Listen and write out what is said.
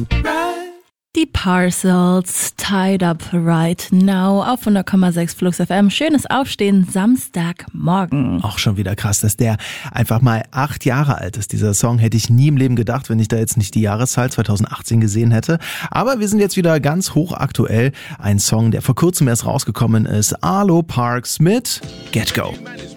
Die Parcels, Tied Up Right Now auf 100,6 Flux FM. Schönes Aufstehen, Samstagmorgen. Auch schon wieder krass, dass der einfach mal 8 Jahre alt ist. Dieser Song hätte ich nie im Leben gedacht, wenn ich da jetzt nicht die Jahreszahl 2018 gesehen hätte. Aber wir sind jetzt wieder ganz hochaktuell. Ein Song, der vor kurzem erst rausgekommen ist. Arlo Parks mit Get Go.